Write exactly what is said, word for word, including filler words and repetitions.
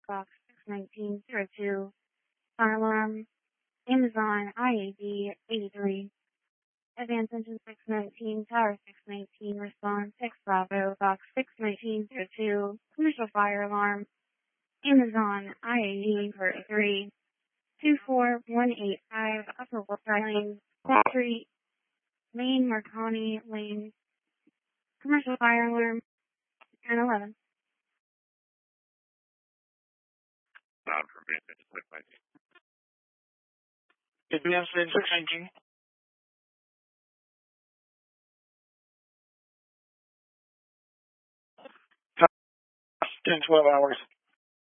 Box six nineteen zero two. Fire alarm. Amazon I A D eighty-three. Advance engine six nineteen, tower six nineteen, respond six Bravo, box six nineteen zero two, commercial fire alarm, Amazon I A D thirty-three, two four one eight five, Upper Water Lane, Street, Lane, Marconi Lane, commercial fire alarm, ten eleven. Down from advance engine six nineteen. Advance engine six nineteen. ten twelve hours.